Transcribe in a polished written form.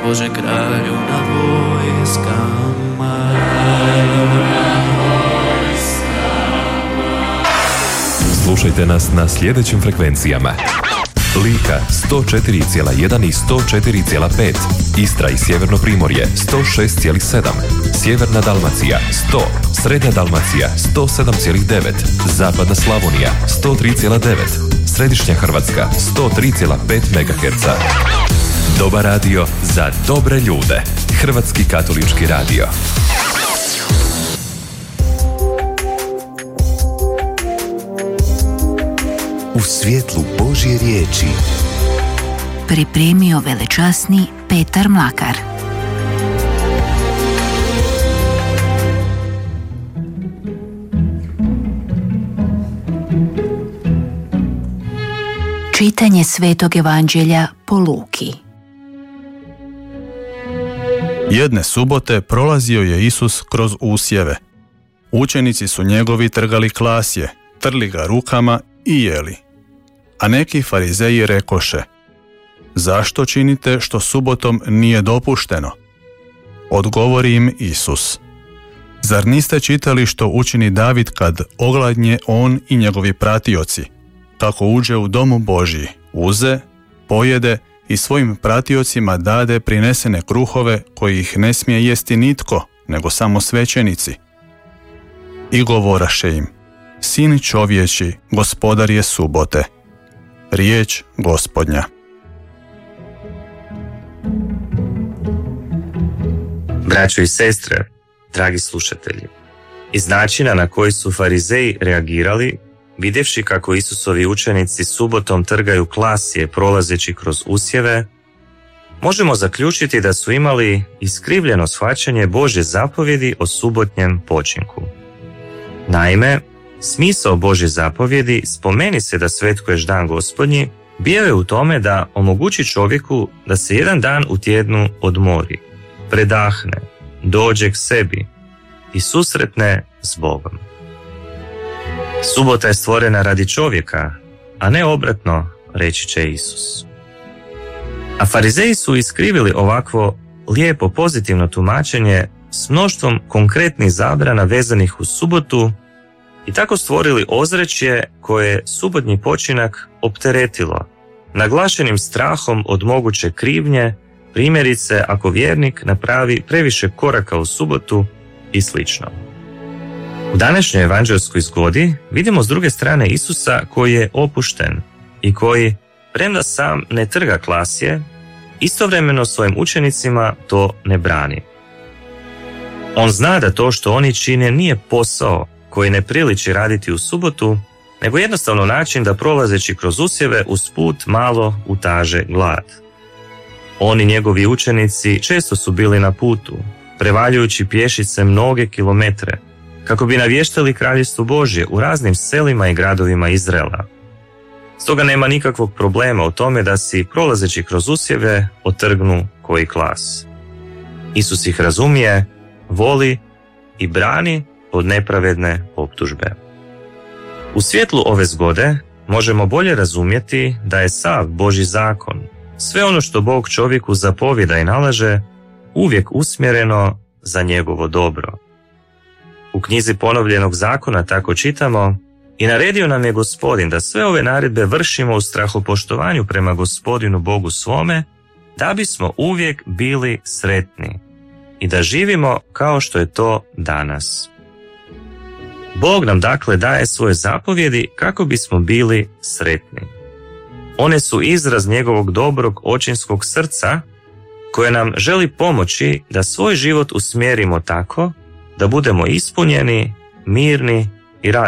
Bože kralju na vojskama. Slušajte nas na sljedećim frekvencijama: Lika 104,1 i 104,5, Istra i Sjeverno Primorje 106,7, Sjeverna Dalmacija 100, Srednja Dalmacija 107,9, Zapadna Slavonija 103,9, Središnja Hrvatska 103,5 MHz. Dobar radio za dobre ljude. Hrvatski katolički radio. U svjetlu Božje riječi pripremio velečasni Petar Mlakar. Čitanje Svetog Evanđelja po Luki. Jedne subote prolazio je Isus kroz usjeve. Učenici su njegovi trgali klasje, trli ga rukama i jeli. A neki farizeji rekoše: zašto činite što subotom nije dopušteno? Odgovori im Isus: zar niste čitali što učini David kad ogladnje on i njegovi pratioci, kako uđe u domu Božji, uze, pojede i svojim pratiocima dade prinesene kruhove koji ih ne smije jesti nitko, nego samo svećenici? I govoraše im: Sin čovječi, gospodar je subote. Riječ Gospodnja. Braćo i sestre, dragi slušatelji, iz načina na koji su farizeji reagirali, vidjevši kako Isusovi učenici subotom trgaju klasje prolazeći kroz usjeve, možemo zaključiti da su imali iskrivljeno shvaćanje Božje zapovjedi o subotnjem počinku. Naime, smisao Božje zapovjedi spomeni se da svetkuješ dan Gospodnji bio je u tome da omogući čovjeku da se jedan dan u tjednu odmori, predahne, dođe k sebi i susretne s Bogom. Subota je stvorena radi čovjeka, a ne obratno, reći će Isus. A farizeji su iskrivili ovakvo lijepo pozitivno tumačenje s mnoštvom konkretnih zabrana vezanih uz subotu i tako stvorili ozračje koje je subotnji počinak opteretilo, naglašenim strahom od moguće krivnje, primjerice ako vjernik napravi previše koraka u subotu i slično. U današnjoj evanđelskoj zgodi vidimo s druge strane Isusa koji je opušten i koji, premda sam ne trga klasje, istovremeno svojim učenicima to ne brani. On zna da to što oni čine nije posao koji ne priliči raditi u subotu, nego jednostavno način da prolazeći kroz usjeve usput malo utaže glad. On i njegovi učenici često su bili na putu, prevaljujući pješice mnoge kilometre, kako bi navještali kraljevstvo Božje u raznim selima i gradovima Izraela. Stoga nema nikakvog problema u tome da si, prolazeći kroz usjeve, otrgnu koji klas. Isus ih razumije, voli i brani od nepravedne optužbe. U svjetlu ove zgode možemo bolje razumjeti da je sav Božji zakon, sve ono što Bog čovjeku zapovjeda i nalaže, uvijek usmjereno za njegovo dobro. U knjizi Ponovljenog zakona tako čitamo: i naredio nam je Gospodin da sve ove naredbe vršimo u strahopoštovanju prema Gospodinu Bogu svome, da bismo uvijek bili sretni i da živimo kao što je to danas. Bog nam dakle daje svoje zapovjedi kako bismo bili sretni. One su izraz njegovog dobrog očinskog srca koje nam želi pomoći da svoj život usmjerimo tako da budemo ispunjeni, mirni i radosni.